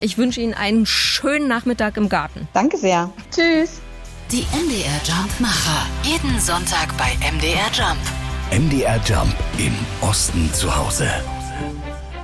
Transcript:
Ich wünsche Ihnen einen schönen Nachmittag im Garten. Danke sehr. Tschüss. Die MDR Jump Macher. Jeden Sonntag bei MDR Jump. MDR Jump im Osten zu Hause.